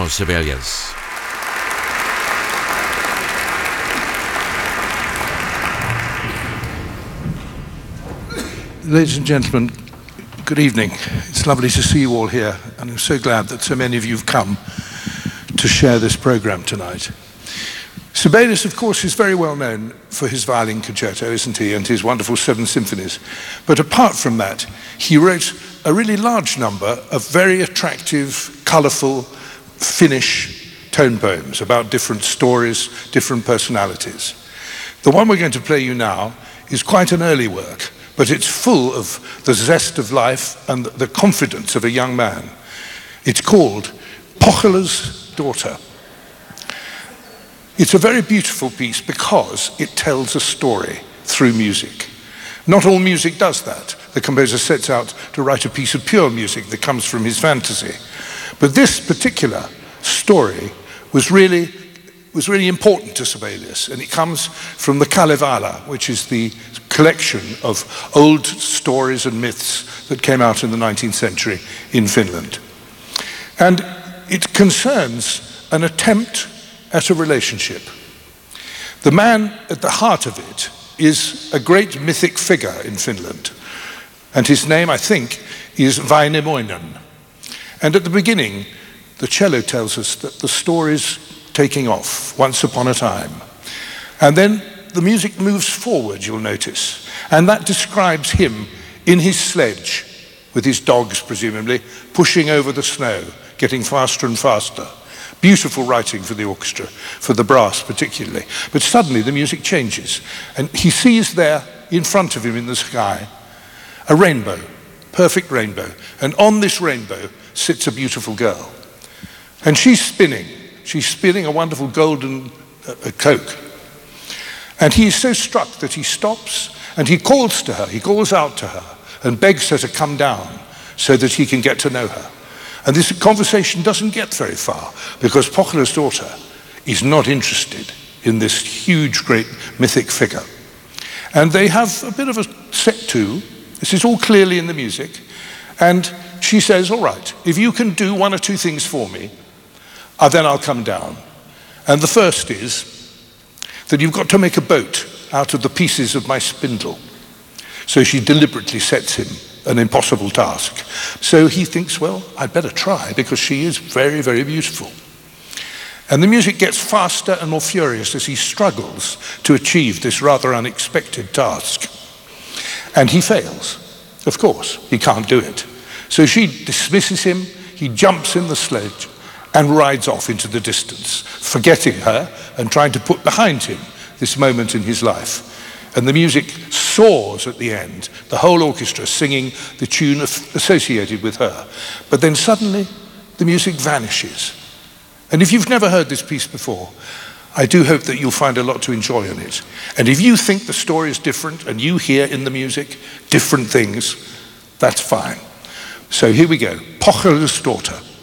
now, Sibelius. Ladies and gentlemen, good evening. It's lovely to see you all here, and I'm so glad that so many of you have come to share this program tonight. Sibelius, of course, is very well known for his violin concerto, isn't he, and his wonderful 7 symphonies. But apart from that, he wrote a really large number of very attractive, colourful Finnish tone poems about different stories, different personalities. The one we're going to play you now is quite an early work, but it's full of the zest of life and the confidence of a young man. It's called Pohjola's Daughter. It's a very beautiful piece because it tells a story through music. Not all music does that. The composer sets out to write a piece of pure music that comes from his fantasy. But this particular story was really important to Sibelius, and it comes from the Kalevala, which is the collection of old stories and myths that came out in the 19th century in Finland. And it concerns an attempt at a relationship. The man at the heart of it is a great mythic figure in Finland, and his name, I think, is Vainamoinen. And at the beginning, the cello tells us that the story's taking off, once upon a time. And then the music moves forward, you'll notice, and that describes him in his sledge, with his dogs, presumably, pushing over the snow, getting faster and faster. Beautiful writing for the orchestra, for the brass particularly. But suddenly the music changes, and he sees there in front of him in the sky a rainbow, perfect rainbow, and on this rainbow sits a beautiful girl. And she's spinning a wonderful golden cloak. And he is so struck that he stops and he calls to her, he calls out to her and begs her to come down so that he can get to know her. And this conversation doesn't get very far because Pohjola's daughter is not interested in this huge, great mythic figure. And they have a bit of a set to. This is all clearly in the music. And she says, all right, if you can do 1 or 2 things for me, then I'll come down. And the first is that you've got to make a boat out of the pieces of my spindle. So she deliberately sets him an impossible task. So he thinks, well, I'd better try because she is very, very beautiful. And the music gets faster and more furious as he struggles to achieve this rather unexpected task. And he fails. Of course, he can't do it. So she dismisses him, he jumps in the sledge and rides off into the distance, forgetting her and trying to put behind him this moment in his life. And the music soars at the end, the whole orchestra singing the tune associated with her. But then suddenly, the music vanishes. And if you've never heard this piece before, I do hope that you'll find a lot to enjoy in it. And if you think the story is different and you hear in the music different things, that's fine. So here we go, Pohjola's Daughter.